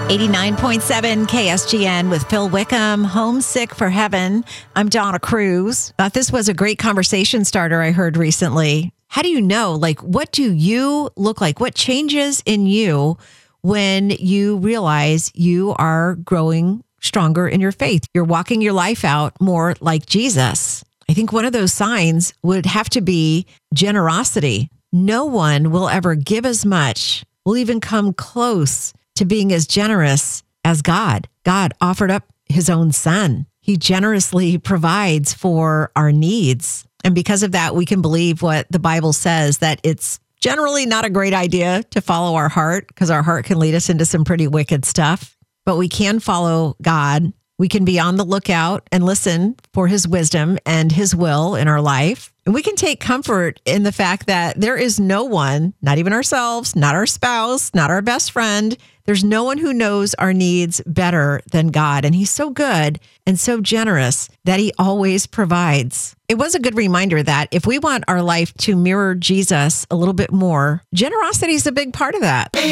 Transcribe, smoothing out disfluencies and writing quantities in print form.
89.7 KSGN with Phil Wickham, Homesick for Heaven. I'm Donna Cruz. Thought this was a great conversation starter I heard recently. How do you know, what do you look like? What changes in you when you realize you are growing stronger in your faith? You're walking your life out more like Jesus. I think one of those signs would have to be generosity. No one will ever give as much, will even come close to being as generous as God. God offered up his own son. He generously provides for our needs. And because of that, we can believe what the Bible says, that it's generally not a great idea to follow our heart, because our heart can lead us into some pretty wicked stuff. But we can follow God. We can be on the lookout and listen for his wisdom and his will in our life. And we can take comfort in the fact that there is no one, not even ourselves, not our spouse, not our best friend. There's no one who knows our needs better than God. And he's so good and so generous that he always provides. It was a good reminder that if we want our life to mirror Jesus a little bit more, generosity is a big part of that.